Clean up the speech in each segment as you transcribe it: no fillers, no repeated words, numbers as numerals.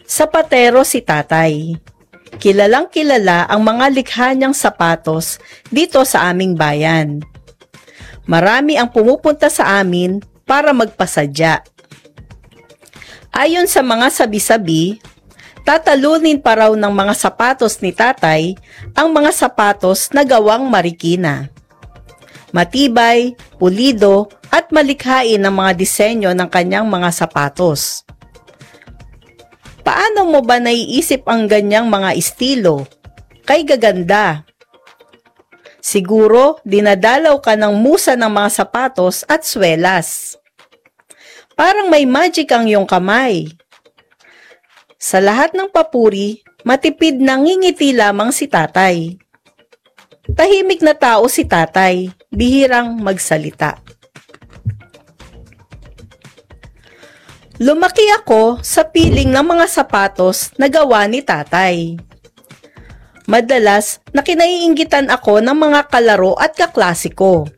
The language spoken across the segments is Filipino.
Sapatero si tatay. Kilalang kilala ang mga likha niyang sapatos dito sa aming bayan. Marami ang pumupunta sa amin para magpasadya. Ayon sa mga sabi-sabi, tatalunin pa raw ng mga sapatos ni tatay ang mga sapatos na gawang Marikina. Matibay, pulido at malikhain ang mga disenyo ng kanyang mga sapatos. Paano mo ba naiisip ang ganyang mga estilo? Kay gaganda. Siguro, dinadalaw ka ng musa ng mga sapatos at swelas. Parang may magic ang iyong kamay. Sa lahat ng papuri, matipid na ngingiti lamang si tatay. Tahimik na tao si tatay, bihirang magsalita. Lumaki ako sa piling ng mga sapatos na gawa ni tatay. Madalas na kinaiinggitan ako ng mga kalaro at kaklase ko.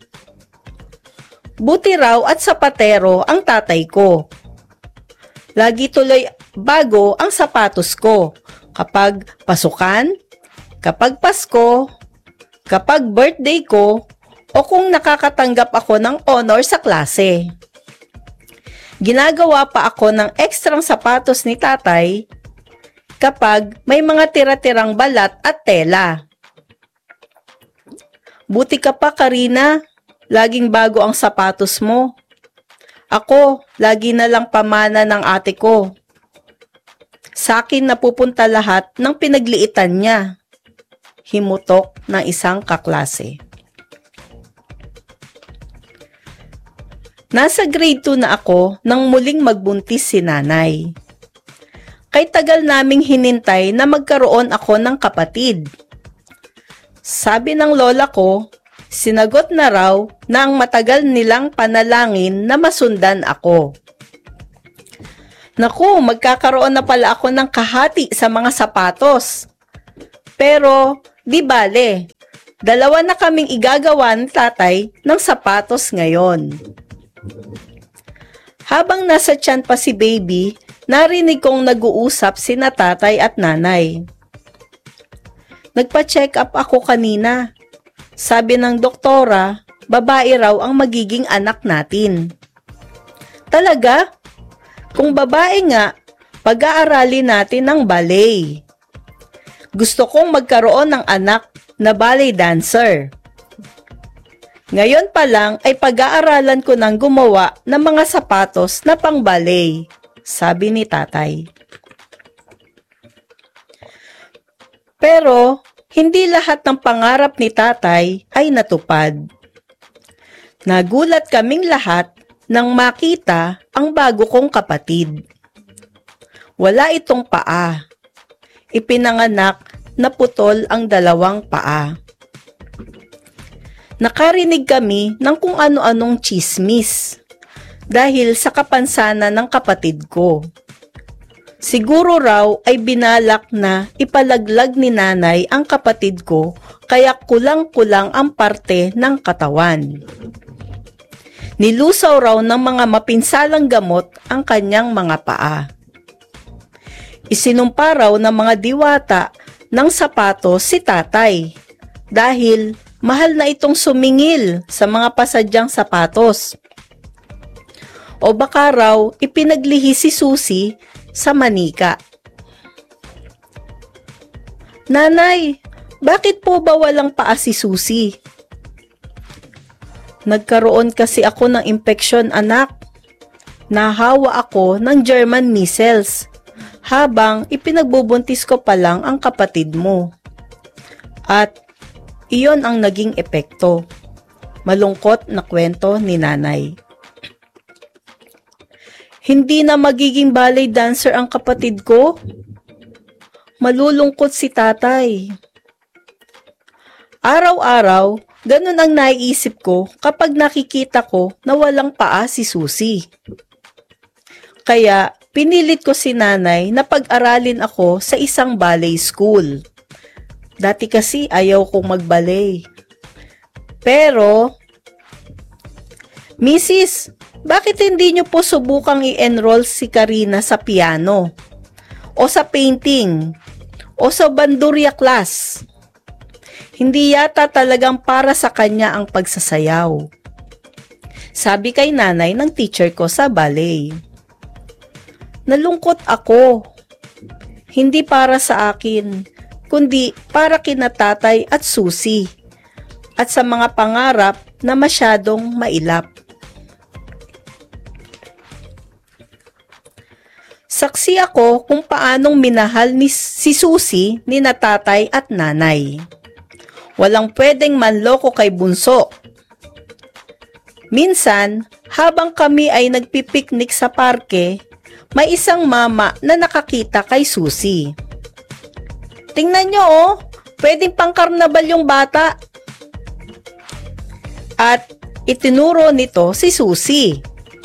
Buti raw at sapatero ang tatay ko. Lagi tuloy bago ang sapatos ko kapag pasukan, kapag Pasko, kapag birthday ko, o kung nakakatanggap ako ng honor sa klase. Ginagawa pa ako ng ekstrang sapatos ni tatay kapag may mga tira-tirang balat at tela. Buti ka pa, Karina, laging bago ang sapatos mo. Ako, lagi na lang pamana ng ate ko. Sa akin napupunta lahat ng pinagliitan niya. Himutok ng isang kaklase. Nasa grade 2 na ako nang muling magbuntis si nanay. Kay tagal naming hinintay na magkaroon ako ng kapatid. Sabi ng lola ko, sinagot na raw na ang matagal nilang panalangin na masundan ako. Naku, magkakaroon na pala ako ng kahati sa mga sapatos. Pero, di bale, dalawa na kaming igagawa ng tatay ng sapatos ngayon. Habang nasa tiyan pa si baby, narinig kong nag-uusap sina tatay at nanay. Nagpa-check up ako kanina. Sabi ng doktora, babae raw ang magiging anak natin. Talaga? Kung babae nga, pag-aaralin natin ng ballet. Gusto kong magkaroon ng anak na ballet dancer. Ngayon pa lang ay pag-aaralan ko ng gumawa ng mga sapatos na pang-ballet, sabi ni tatay. Pero, hindi lahat ng pangarap ni tatay ay natupad. Nagulat kaming lahat nang makita ang bago kong kapatid. Wala itong paa. Ipinanganak na putol ang dalawang paa. Nakarinig kami ng kung ano-anong tsismis dahil sa kapansanan ng kapatid ko. Siguro raw ay binalak na ipalaglag ni nanay ang kapatid ko kaya kulang-kulang ang parte ng katawan. Nilusaw raw ng mga mapinsalang gamot ang kanyang mga paa. Isinumpa raw ng mga diwata ng sapatos si tatay dahil mahal na itong sumingil sa mga pasadyang sapatos. O baka raw ipinaglihi si Susi sa manika. Nanay, bakit po ba walang paa si Susi? Nagkaroon kasi ako ng impeksyon, anak. Nahawa ako ng German measles habang ipinagbubuntis ko pa lang ang kapatid mo. At iyon ang naging epekto. Malungkot na kwento ni nanay. Hindi na magiging ballet dancer ang kapatid ko? Malulungkot si tatay. Araw-araw, ganun ang naiisip ko kapag nakikita ko na walang paa si Susi. Kaya, pinilit ko si nanay na pag-aralin ako sa isang ballet school. Dati kasi ayaw kong mag-ballet. Pero, Mrs., bakit hindi niyo po subukang i-enroll si Karina sa piano? o sa painting, o sa bandurya class. Hindi yata talagang para sa kanya ang pagsasayaw. Sabi kay nanay ng teacher ko sa ballet. Nalungkot ako. Hindi para sa akin, kundi para kina tatay at susi, at sa mga pangarap na masyadong mailap. Saksi ako kung paanong minahal si Susi ni na tatay at nanay. Walang pwedeng manloko kay bunso. Minsan, habang kami ay nagpipiknik sa parke, may isang mama na nakakita kay Susi. Tingnan nyo oh, pwedeng pangkarnabal yung bata. At itinuro nito si Susi.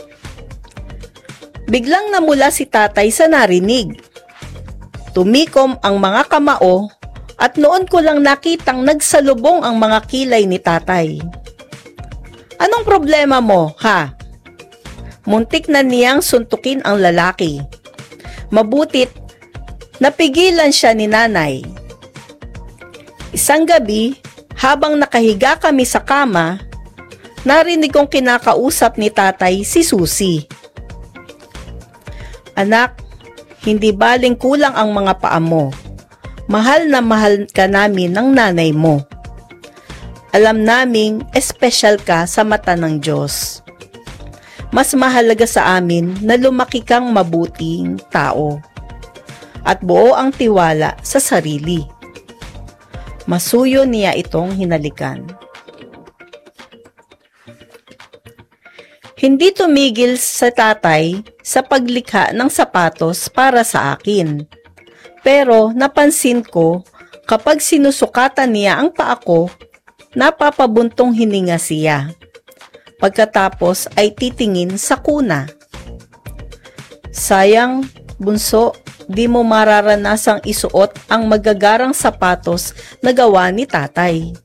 Biglang namula si tatay sa narinig. Tumikom ang mga kamao at noon ko lang nakitang nagsalubong ang mga kilay ni tatay. Anong problema mo, ha? Muntik na niyang suntukin ang lalaki. Mabutit, napigilan siya ni nanay. Isang gabi, habang nakahiga kami sa kama, narinig kong kinakausap ni tatay si Susi. Anak, hindi baling kulang ang mga paa mo. Mahal na mahal ka namin ng nanay mo. Alam naming espesyal ka sa mata ng Diyos. Mas mahalaga sa amin na lumaki kang mabuting tao at buo ang tiwala sa sarili. Masuyo niya itong hinalikan. Hindi tumigil sa tatay sa paglikha ng sapatos para sa akin. Pero napansin ko kapag sinusukatan niya ang paa ko, napapabuntong hininga siya. Pagkatapos ay titingin sa kuna. Sayang, bunso, di mo mararanasang isuot ang magagarang sapatos na gawa ni tatay.